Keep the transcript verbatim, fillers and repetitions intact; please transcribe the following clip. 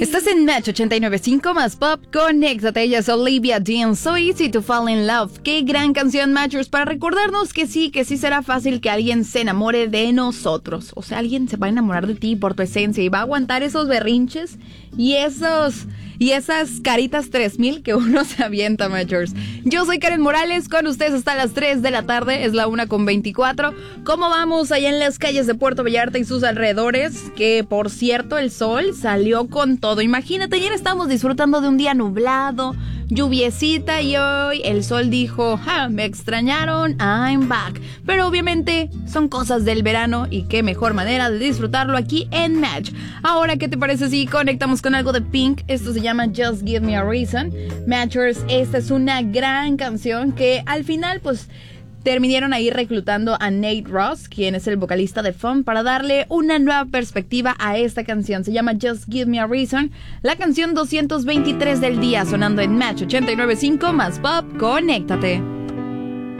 Estás en Match ochenta y nueve punto cinco más Pop. Conéctate, ella es Olivia Dean. So Easy to Fall in Love. Qué gran canción, Matchers, para recordarnos que sí, que sí será fácil que alguien se enamore de nosotros. O sea, alguien se va a enamorar de ti por tu esencia y va a aguantar esos berrinches y esos... y esas caritas tres mil que uno se avienta, Matchers. Yo soy Karen Morales, con ustedes hasta las tres de la tarde, es la una con veinticuatro. ¿Cómo vamos allá en las calles de Puerto Vallarta y sus alrededores? Que, por cierto, el sol salió con todo. Imagínate, ayer estábamos disfrutando de un día nublado, lluviecita, y hoy el sol dijo, ah, me extrañaron, I'm back. Pero obviamente son cosas del verano y qué mejor manera de disfrutarlo aquí en Match. Ahora, ¿qué te parece si conectamos con algo de Pink? Esto se llama Just Give Me a Reason. Matchers, esta es una gran canción que al final pues terminaron ahí reclutando a Nate Ross, quien es el vocalista de Fun, para darle una nueva perspectiva a esta canción. Se llama Just Give Me a Reason, la canción doscientos veintitrés del día, sonando en Match ochenta y nueve punto cinco más Pop. Conéctate.